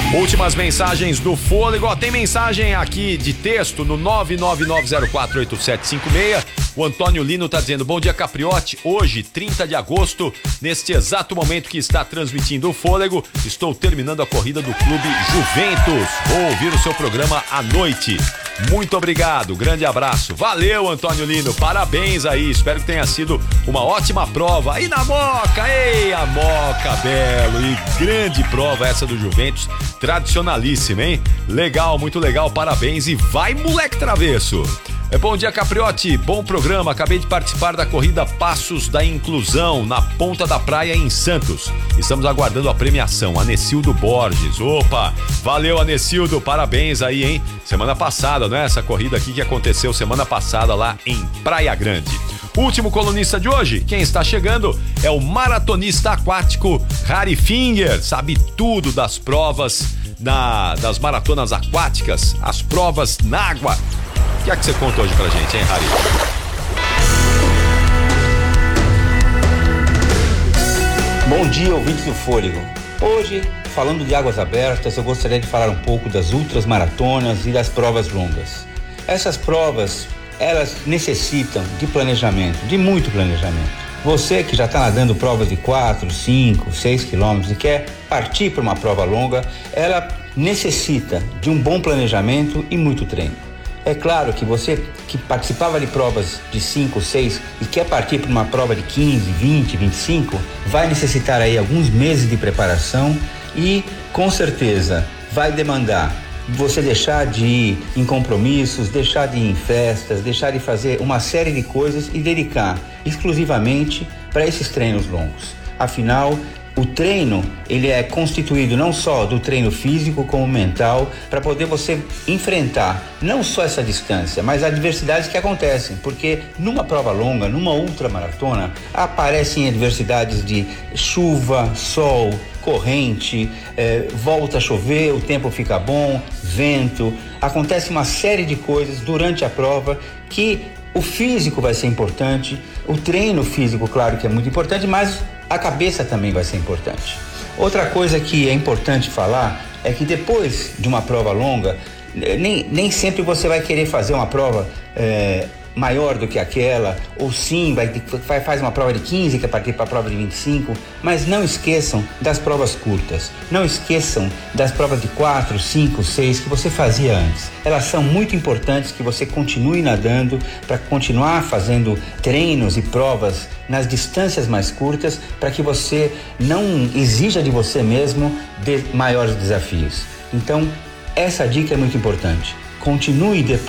Últimas mensagens do Fôlego. Ó, tem mensagem aqui de texto no 999048756. O Antônio Lino tá dizendo: bom dia, Capriotti. Hoje, 30 de agosto, neste exato momento que está transmitindo o Fôlego, estou terminando a corrida do Clube Juventus. Vou ouvir o seu programa à noite. Muito obrigado, grande abraço. Valeu, Antônio Lino, parabéns aí. Espero que tenha sido uma ótima prova. Aí na Moca, ei, a Moca, belo. E grande prova essa do Juventus. Tradicionalíssima, hein? Legal, muito legal, parabéns e vai, moleque travesso! Bom dia, Capriotti, bom programa. Acabei de participar da corrida Passos da Inclusão na Ponta da Praia em Santos. Estamos aguardando a premiação. Anecildo Borges. Opa, valeu, Anecildo, parabéns aí, hein? Semana passada, não é? Essa corrida aqui que aconteceu semana passada lá em Praia Grande. Último colunista de hoje, quem está chegando é o maratonista aquático Harry Finger. Sabe tudo das provas das maratonas aquáticas, as provas na água. O que é que você conta hoje pra gente, hein, Harry? Bom dia, ouvintes do Fôlego. Hoje, falando de águas abertas, eu gostaria de falar um pouco das ultramaratonas e das provas longas. Essas provas, elas necessitam de planejamento, de muito planejamento. Você que já está nadando provas de 4, 5, 6 quilômetros e quer partir para uma prova longa, ela necessita de um bom planejamento e muito treino. É claro que você que participava de provas de 5, 6 e quer partir para uma prova de 15, 20, 25, vai necessitar aí alguns meses de preparação e com certeza vai demandar você deixar de ir em compromissos, deixar de ir em festas, deixar de fazer uma série de coisas e dedicar exclusivamente para esses treinos longos. Afinal, o treino, ele é constituído não só do treino físico como mental, para poder você enfrentar não só essa distância, mas as adversidades que acontecem, porque numa prova longa, numa ultramaratona, aparecem adversidades de chuva, sol, corrente, volta a chover, o tempo fica bom, vento, acontece uma série de coisas durante a prova que o físico vai ser importante, o treino físico, claro que é muito importante, mas a cabeça também vai ser importante. Outra coisa que é importante falar é que depois de uma prova longa, nem sempre você vai querer fazer uma prova maior do que aquela, ou sim, faz uma prova de 15, quer partir para a prova de 25, mas não esqueçam das provas curtas, não esqueçam das provas de 4, 5, 6 que você fazia antes. Elas são muito importantes que você continue nadando para continuar fazendo treinos e provas nas distâncias mais curtas, para que você não exija de você mesmo maiores desafios. Então, essa dica é muito importante. Continue